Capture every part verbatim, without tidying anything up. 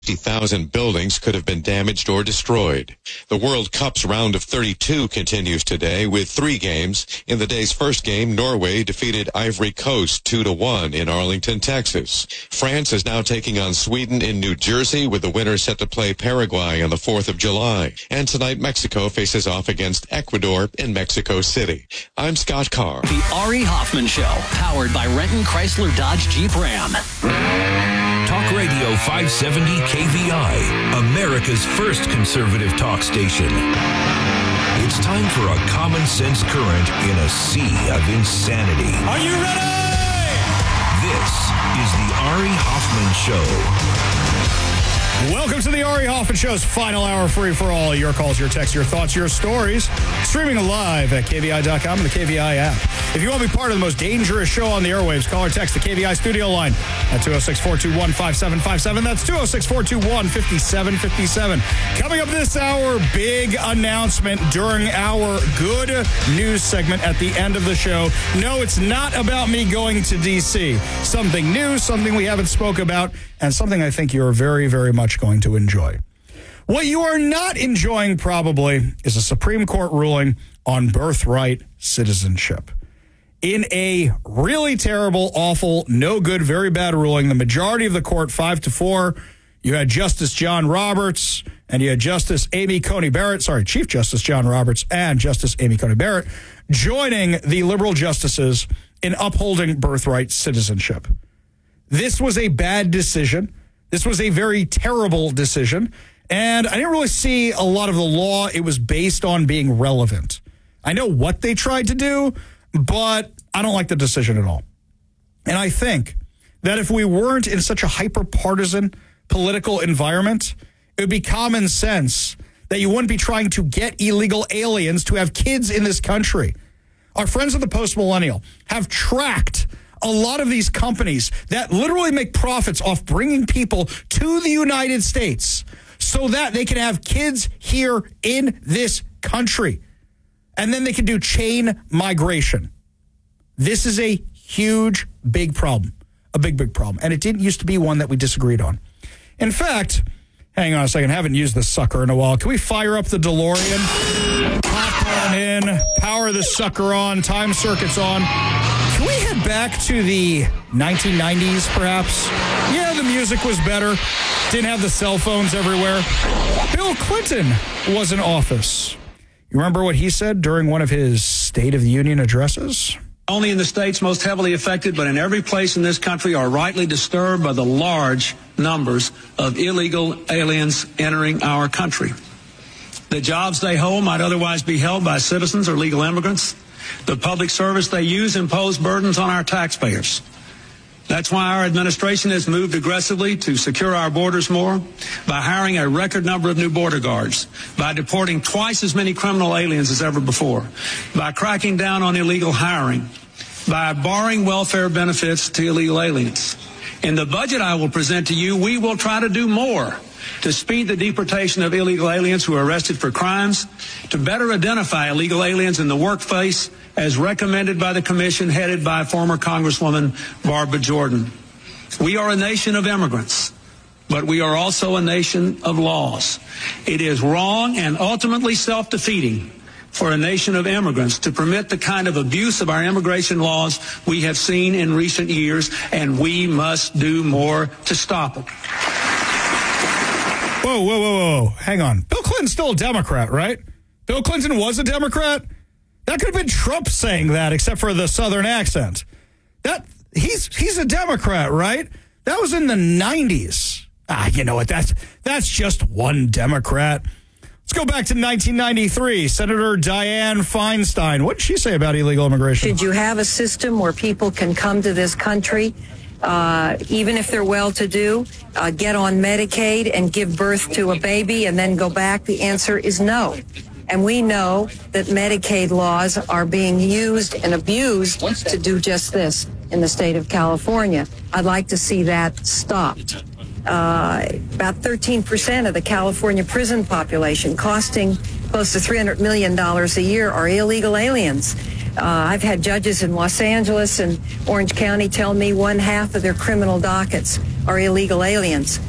fifty thousand buildings could have been damaged or destroyed. The World Cup's round of thirty-two continues today with three games. In the day's first game, Norway defeated Ivory Coast two to one in Arlington, Texas. France is now taking on Sweden in New Jersey, with the winner set to play Paraguay on the fourth of July. And tonight, Mexico faces off against Ecuador in Mexico City. I'm Scott Carr. The Ari Hoffman Show, powered by Renton Chrysler Dodge Jeep Ram. Talk Radio five seventy K V I, America's first conservative talk station. It's time for a common sense current in a sea of insanity. Are you ready? This is the Ari Hoffman Show. Welcome to the Ari Hoffman Show's final hour, free for all. Your calls, your texts, your thoughts, your stories. Streaming live at K V I dot com and the K V I app. If you want to be part of the most dangerous show on the airwaves, call or text the K V I studio line at two oh six, four two one, five seven five seven. That's two oh six, four two one, five seven five seven. Coming up this hour, big announcement during our good news segment at the end of the show. No, it's not about me going to D C. Something new, something we haven't spoke about, and something I think you're very, very much going to enjoy. What you are not enjoying probably is a Supreme Court ruling on birthright citizenship. In a really terrible, awful, no good, very bad ruling, the majority of the court, five to four, you had Justice John Roberts and you had Justice Amy Coney Barrett, sorry, Chief Justice John Roberts and Justice Amy Coney Barrett joining the liberal justices in upholding birthright citizenship. This was a bad decision. This was a very terrible decision. And I didn't really see a lot of the law it was based on being relevant. I know what they tried to do, but I don't like the decision at all. And I think that if we weren't in such a hyper-partisan political environment, it would be common sense that you wouldn't be trying to get illegal aliens to have kids in this country. Our friends at the Post-Millennial have tracked a lot of these companies that literally make profits off bringing people to the United States so that they can have kids here in this country. And then they can do chain migration. This is a huge, big problem. A big, big problem. And it didn't used to be one that we disagreed on. In fact, hang on a second, I haven't used this sucker in a while. Can we fire up the DeLorean? Pop on in, power the sucker on, time circuit's on. Can we head back to the nineteen nineties, perhaps? Yeah, the music was better. Didn't have the cell phones everywhere. Bill Clinton was in office. You remember what he said during one of his State of the Union addresses? Only in the states most heavily affected, but in every place in this country are rightly disturbed by the large numbers of illegal aliens entering our country. The jobs they hold might otherwise be held by citizens or legal immigrants. The public service they use impose burdens on our taxpayers. That's why our administration has moved aggressively to secure our borders more by hiring a record number of new border guards, by deporting twice as many criminal aliens as ever before, by cracking down on illegal hiring, by barring welfare benefits to illegal aliens. In the budget I will present to you, we will try to do more to speed the deportation of illegal aliens who are arrested for crimes, to better identify illegal aliens in the workplace as recommended by the commission headed by former Congresswoman Barbara Jordan. We are a nation of immigrants, but we are also a nation of laws. It is wrong and ultimately self-defeating for a nation of immigrants to permit the kind of abuse of our immigration laws we have seen in recent years, and we must do more to stop it. Whoa, whoa, whoa, whoa. Hang on. Bill Clinton's still a Democrat, right? Bill Clinton was a Democrat? That could have been Trump saying that, except for the Southern accent. That he's he's a Democrat, right? That was in the nineties. Ah, you know what? That's that's just one Democrat. Let's go back to nineteen ninety-three. Senator Dianne Feinstein. What did she say about illegal immigration? Should you have a system where people can come to this country, uh, even if they're well-to-do, uh, get on Medicaid and give birth to a baby and then go back? The answer is no. And we know that Medicaid laws are being used and abused to do just this in the state of California. I'd like to see that stopped. Uh, about thirteen percent of the California prison population, costing close to three hundred million dollars a year, are illegal aliens. Uh, I've had judges in Los Angeles and Orange County tell me one half of their criminal dockets are illegal aliens.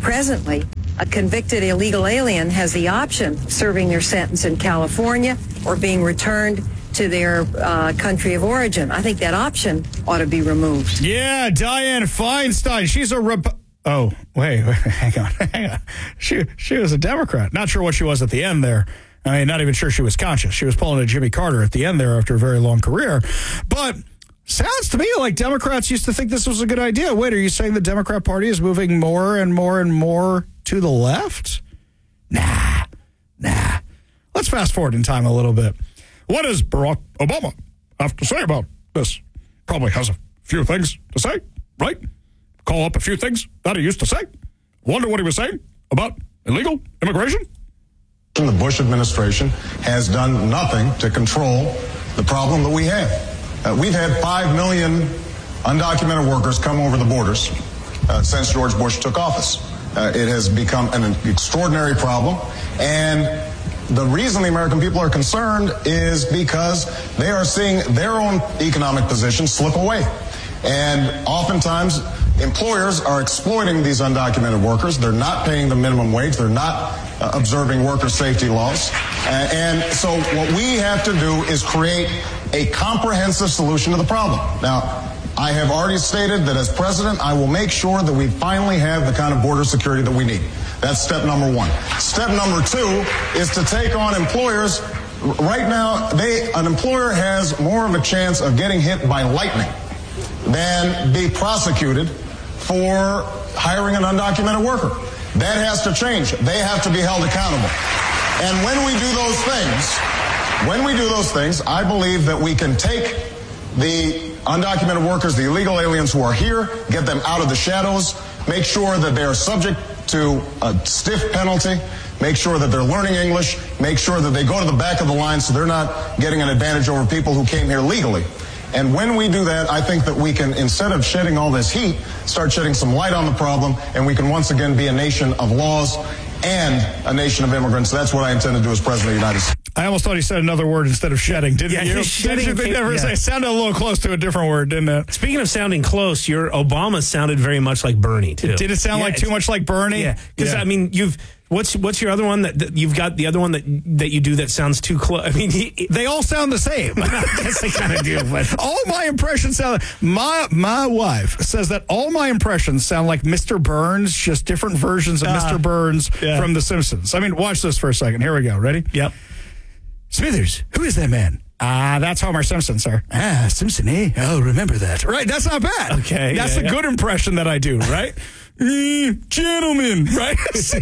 presently, a convicted illegal alien has the option of serving their sentence in California or being returned to their uh, country of origin. I think that option ought to be removed. Yeah, Dianne Feinstein. She's a Rep- Oh, wait, wait, hang on, hang on. She, she was a Democrat. Not sure what she was at the end there. I mean, not even sure she was conscious. She was pulling a Jimmy Carter at the end there after a very long career. But sounds to me like Democrats used to think this was a good idea. Wait, are you saying the Democrat Party is moving more and more and more to the left? Nah, nah. Let's fast forward in time a little bit. What does Barack Obama have to say about this? Probably has a few things to say, right? Call up a few things that he used to say. Wonder what he was saying about illegal immigration? The Bush administration has done nothing to control the problem that we have. Uh, we've had five million undocumented workers come over the borders uh, since George Bush took office. Uh, it has become an extraordinary problem, and the reason the American people are concerned is because they are seeing their own economic position slip away. And oftentimes, employers are exploiting these undocumented workers. They're not paying the minimum wage. They're not uh, observing worker safety laws. Uh, and so what we have to do is create a comprehensive solution to the problem. Now, I have already stated that as president, I will make sure that we finally have the kind of border security that we need. That's step number one. Step number two is to take on employers. Right now, they, an employer has more of a chance of getting hit by lightning than be prosecuted for hiring an undocumented worker. That has to change. They have to be held accountable. And when we do those things, when we do those things, I believe that we can take the undocumented workers, the illegal aliens who are here, get them out of the shadows, make sure that they are subject to a stiff penalty, make sure that they're learning English, make sure that they go to the back of the line so they're not getting an advantage over people who came here legally. And when we do that, I think that we can, instead of shedding all this heat, start shedding some light on the problem, and we can once again be a nation of laws and a nation of immigrants. That's what I intend to do as President of the United States. I almost thought he said another word instead of shedding, didn't yeah, you? Shedding, did you never yeah. say? It sounded a little close to a different word, didn't it? Speaking of sounding close, your Obama sounded very much like Bernie, too. Did it sound yeah, like too much like Bernie? Yeah, because, yeah. I mean, you've... What's what's your other one that, that you've got? The other one that that you do that sounds too close. I mean, he, they all sound the same. I guess they kind of do. But all my impressions sound. My my wife says that all my impressions sound like Mister Burns, just different versions of uh, Mister Burns yeah. from The Simpsons. I mean, watch this for a second. Here we go. Ready? Yep. Smithers, who is that man? Ah, uh, that's Homer Simpson, sir. Ah, Simpson, eh? Oh, remember that. Right, that's not bad. Okay. That's yeah, a yeah. good impression that I do, right? Mm, gentlemen, right? it's,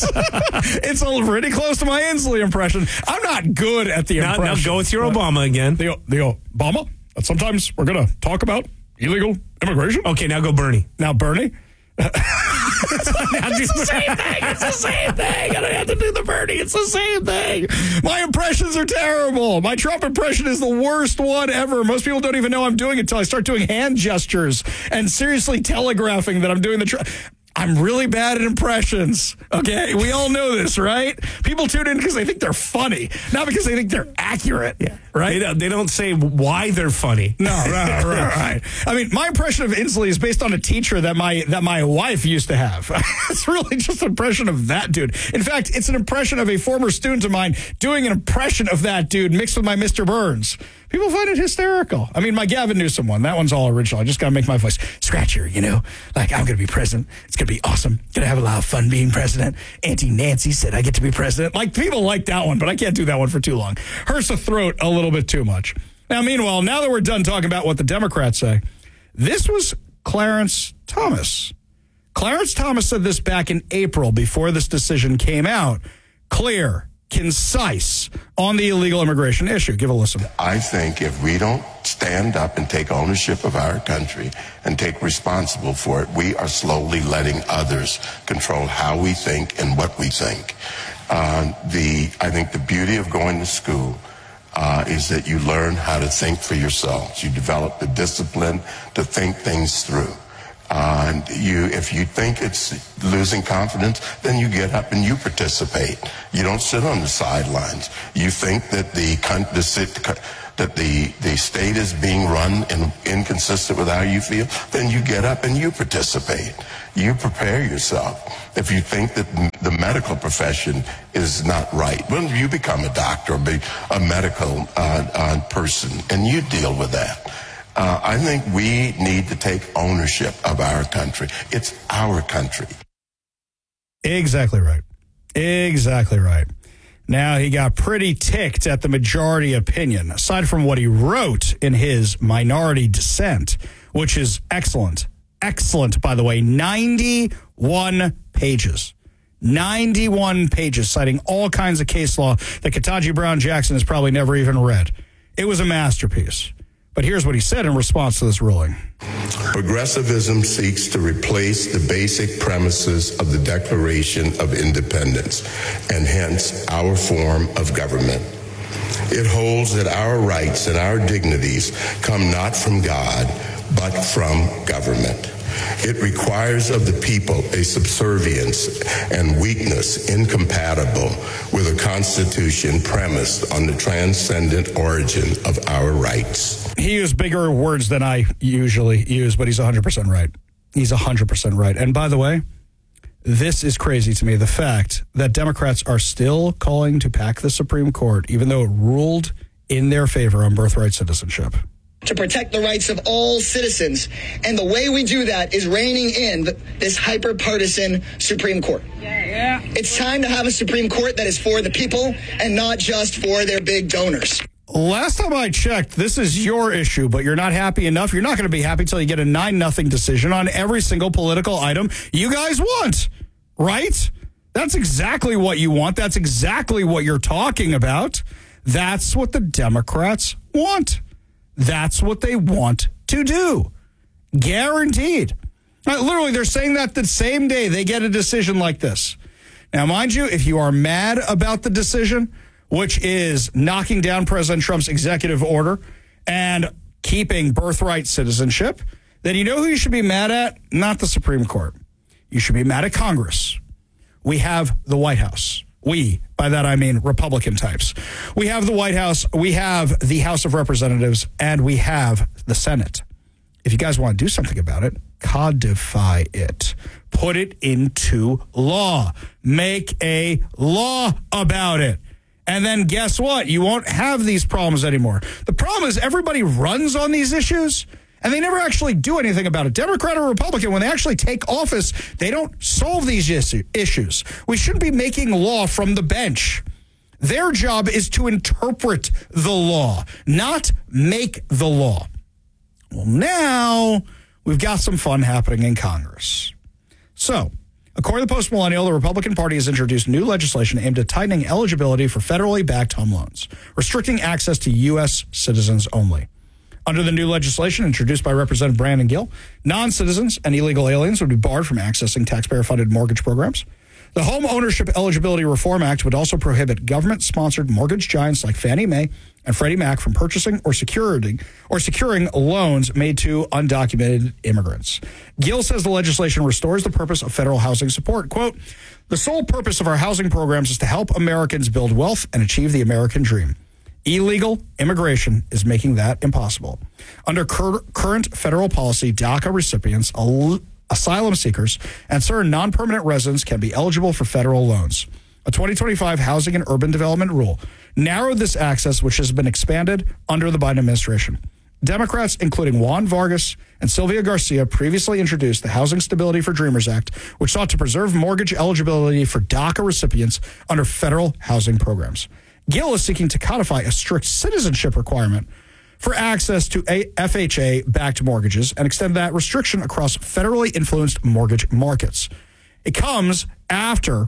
it's a pretty close to my Inslee impression. I'm not good at the now, impression. Now go with your Obama again. The, the Obama? Sometimes we're going to talk about illegal immigration. Okay, now go Bernie. Now Bernie? It's the same thing. It's the same thing. I don't have to do the Bernie. It's the same thing. My impressions are terrible. My Trump impression is the worst one ever. Most people don't even know I'm doing it until I start doing hand gestures and seriously telegraphing that I'm doing the Trump. I'm really bad at impressions, okay? We all know this, right? People tune in because they think they're funny, not because they think they're accurate, yeah. right? They don't, they don't say why they're funny. No, right, right, right. I mean, my impression of Inslee is based on a teacher that my that my wife used to have. It's really just an impression of that dude. In fact, it's an impression of a former student of mine doing an impression of that dude mixed with my Mister Burns. People find it hysterical. I mean, my Gavin Newsom one, that one's all original. I just got to make my voice scratchier, you know? Like, I'm going to be president. It's going to be awesome. Going to have a lot of fun being president. Auntie Nancy said I get to be president. Like, people like that one, but I can't do that one for too long. Hurts the throat a little bit too much. Now, meanwhile, now that we're done talking about what the Democrats say, this was Clarence Thomas. Clarence Thomas said this back in April before this decision came out. Clear, concise on the illegal immigration issue. Give a listen. I think if we don't stand up and take ownership of our country and take responsible for it, we are slowly letting others control how we think and what we think. Uh, the I think the beauty of going to school uh, is that you learn how to think for yourselves. You develop the discipline to think things through. Uh, and you, if you think it's losing confidence, then you get up and you participate. You don't sit on the sidelines. You think that the, the that the, the state is being run in, inconsistent with how you feel, then you get up and you participate. You prepare yourself. If you think that the medical profession is not right, well, you become a doctor or be a medical uh, uh, person, and you deal with that. Uh, I think we need to take ownership of our country. It's our country. Exactly right. Exactly right. Now, he got pretty ticked at the majority opinion, aside from what he wrote in his minority dissent, which is excellent. Excellent, by the way. ninety-one pages. ninety-one pages, citing all kinds of case law that Ketanji Brown Jackson has probably never even read. It was a masterpiece. But here's what he said in response to this ruling. Progressivism seeks to replace the basic premises of the Declaration of Independence, and hence our form of government. It holds that our rights and our dignities come not from God, but from government. It requires of the people a subservience and weakness incompatible with a constitution premised on the transcendent origin of our rights. He used bigger words than I usually use, but he's one hundred percent right. He's one hundred percent right. And by the way, this is crazy to me, the fact that Democrats are still calling to pack the Supreme Court, even though it ruled in their favor on birthright citizenship. To protect the rights of all citizens. And the way we do that is reining in this hyper-partisan Supreme Court. Yeah, yeah. It's time to have a Supreme Court that is for the people and not just for their big donors. Last time I checked, this is your issue, but you're not happy enough. You're not going to be happy until you get a nine nothing decision on every single political item you guys want, right? That's exactly what you want. That's exactly what you're talking about. That's what the Democrats want. That's what they want to do. Guaranteed. Uh, literally, they're saying that the same day they get a decision like this. Now, mind you, if you are mad about the decision, which is knocking down President Trump's executive order and keeping birthright citizenship, then you know who you should be mad at? Not the Supreme Court. You should be mad at Congress. We have the White House. We, by that I mean Republican types. We have the White House, we have the House of Representatives, and we have the Senate. If you guys want to do something about it, codify it. Put it into law. Make a law about it. And then guess what? You won't have these problems anymore. The problem is everybody runs on these issues, and they never actually do anything about it. Democrat or Republican, when they actually take office, they don't solve these issues. We shouldn't be making law from the bench. Their job is to interpret the law, not make the law. Well, now we've got some fun happening in Congress. So, according to the Post Millennial, the Republican Party has introduced new legislation aimed at tightening eligibility for federally backed home loans, restricting access to U S citizens only. Under the new legislation introduced by Representative Brandon Gill, non-citizens and illegal aliens would be barred from accessing taxpayer-funded mortgage programs. The Home Ownership Eligibility Reform Act would also prohibit government-sponsored mortgage giants like Fannie Mae and Freddie Mac from purchasing or securing or securing loans made to undocumented immigrants. Gill says the legislation restores the purpose of federal housing support. Quote, "The sole purpose of our housing programs is to help Americans build wealth and achieve the American dream. Illegal immigration is making that impossible. Under cur- current federal policy, DACA recipients, al- asylum seekers, and certain non-permanent residents can be eligible for federal loans. A twenty twenty-five Housing and Urban Development Rule narrowed this access, which has been expanded under the Biden administration. Democrats, including Juan Vargas and Sylvia Garcia, previously introduced the Housing Stability for Dreamers Act, which sought to preserve mortgage eligibility for DACA recipients under federal housing programs. Gill is seeking to codify a strict citizenship requirement for access to F H A-backed mortgages and extend that restriction across federally influenced mortgage markets. It comes after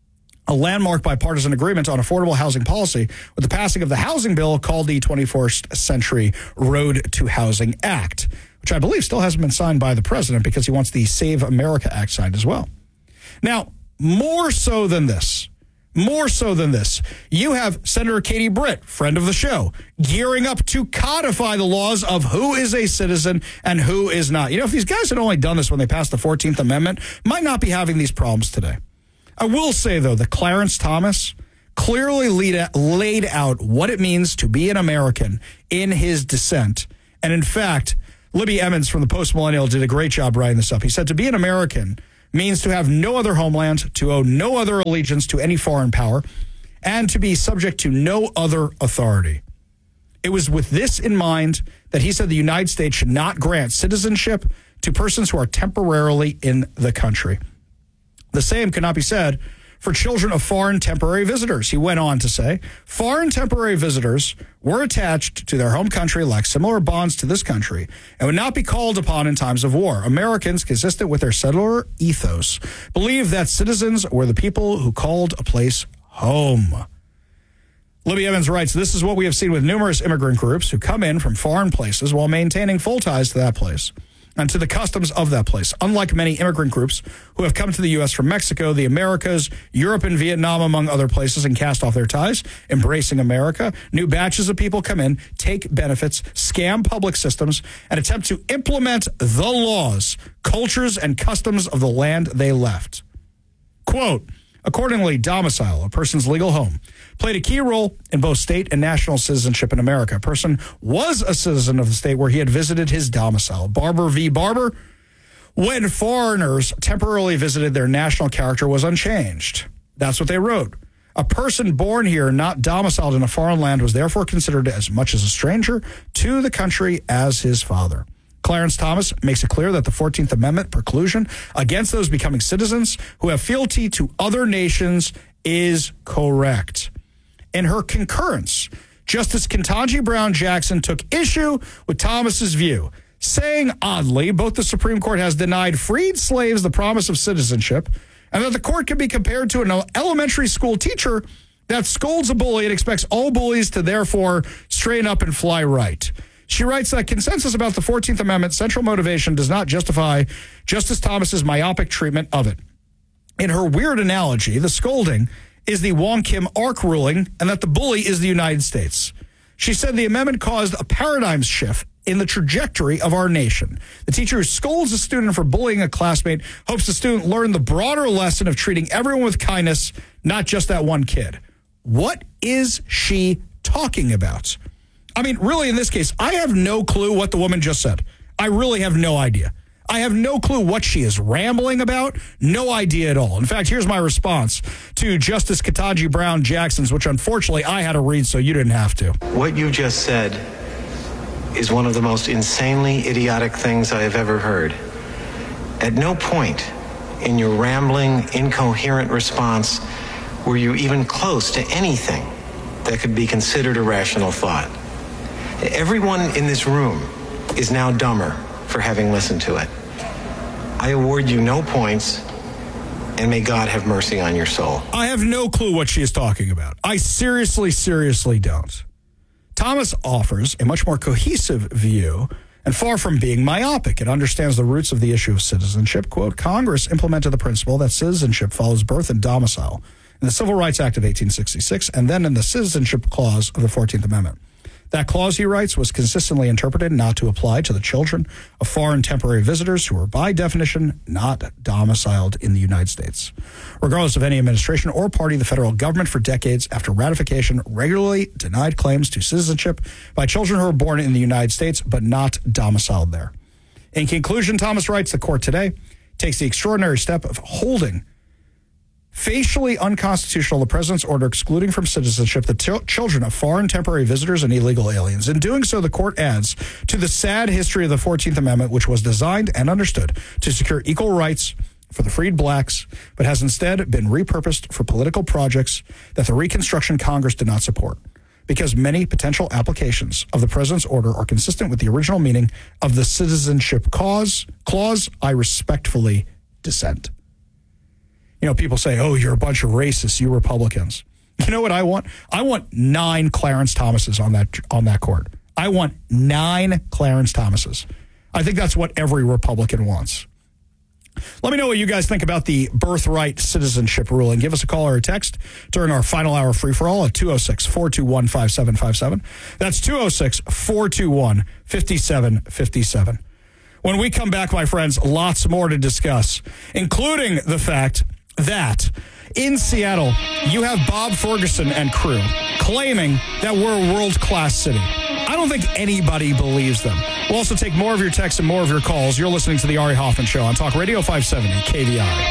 a landmark bipartisan agreement on affordable housing policy with the passing of the housing bill called the twenty-first Century Road to Housing Act, which I believe still hasn't been signed by the president because he wants the Save America Act signed as well. Now, more so than this, More so than this, you have Senator Katie Britt, friend of the show, gearing up to codify the laws of who is a citizen and who is not. You know, if these guys had only done this when they passed the fourteenth Amendment, might not be having these problems today. I will say, though, that Clarence Thomas, clearly lead, laid out what it means to be an American in his dissent. And in fact, Libby Emmons from the Post Millennial did a great job writing this up. He said, to be an American means to have no other homeland, to owe no other allegiance to any foreign power, and to be subject to no other authority. It was with this in mind that he said the United States should not grant citizenship to persons who are temporarily in the country. The same cannot be said for children of foreign temporary visitors. He went on to say, foreign temporary visitors were attached to their home country like similar bonds to this country and would not be called upon in times of war. Americans, consistent with their settler ethos, believe that citizens were the people who called a place home. Libby Evans writes, this is what we have seen with numerous immigrant groups who come in from foreign places while maintaining full ties to that place and to the customs of that place. Unlike many immigrant groups who have come to the U S from Mexico, the Americas, Europe, and Vietnam, among other places, and cast off their ties, embracing America, new batches of people come in, take benefits, scam public systems, and attempt to implement the laws, cultures, and customs of the land they left. Quote, accordingly, domicile, a person's legal home, played a key role in both state and national citizenship in America. A person was a citizen of the state where he had visited his domicile. Barber v. Barber, when foreigners temporarily visited, their national character was unchanged. That's what they wrote. A person born here, not domiciled in a foreign land, was therefore considered as much as a stranger to the country as his father. Clarence Thomas makes it clear that the fourteenth Amendment preclusion against those becoming citizens who have fealty to other nations is correct. In her concurrence, Justice Ketanji Brown Jackson took issue with Thomas's view, saying, oddly, both the Supreme Court has denied freed slaves the promise of citizenship, and that the court can be compared to an elementary school teacher that scolds a bully and expects all bullies to therefore straighten up and fly right. She writes that consensus about the fourteenth Amendment central motivation does not justify Justice Thomas's myopic treatment of it. In her weird analogy, the scolding is the Wong Kim Ark ruling and that the bully is the United States. She said the amendment caused a paradigm shift in the trajectory of our nation. The teacher who scolds a student for bullying a classmate hopes the student learn the broader lesson of treating everyone with kindness, not just that one kid. What is she talking about? I mean, really, in this case, I have no clue what the woman just said. I really have no idea. I have no clue what she is rambling about. No idea at all. In fact, here's my response to Justice Ketanji Brown Jackson's, which unfortunately I had to read so you didn't have to. What you just said is one of the most insanely idiotic things I have ever heard. At no point in your rambling, incoherent response were you even close to anything that could be considered a rational thought. Everyone in this room is now dumber for having listened to it. I award you no points, and may God have mercy on your soul. I have no clue what she is talking about. I seriously, seriously don't. Thomas offers a much more cohesive view, and far from being myopic, it understands the roots of the issue of citizenship. Quote, Congress implemented the principle that citizenship follows birth and domicile in the Civil Rights Act of eighteen sixty-six, and then in the Citizenship Clause of the fourteenth Amendment. That clause, he writes, was consistently interpreted not to apply to the children of foreign temporary visitors who were, by definition, not domiciled in the United States. Regardless of any administration or party, the federal government for decades after ratification regularly denied claims to citizenship by children who were born in the United States but not domiciled there. In conclusion, Thomas writes, the court today takes the extraordinary step of holding facially unconstitutional the president's order excluding from citizenship the t- children of foreign temporary visitors and illegal aliens. In doing so, the court adds to the sad history of the fourteenth Amendment, which was designed and understood to secure equal rights for the freed blacks, but has instead been repurposed for political projects that the Reconstruction Congress did not support, because many potential applications of the president's order are consistent with the original meaning of the citizenship clause. Clause, I respectfully dissent. You know, people say, oh, you're a bunch of racists, you Republicans. You know what I want? I want nine Clarence Thomases on that on that court. I want nine Clarence Thomases. I think that's what every Republican wants. Let me know what you guys think about the birthright citizenship ruling. Give us a call or a text during our final hour free-for-all at two oh six, four two one, five seven five seven. That's two oh six, four two one, five seven five seven. When we come back, my friends, lots more to discuss, including the fact that in Seattle, you have Bob Ferguson and crew claiming that we're a world-class city. I don't think anybody believes them. We'll also take more of your texts and more of your calls. You're listening to the Ari Hoffman Show on Talk Radio five seventy K V I.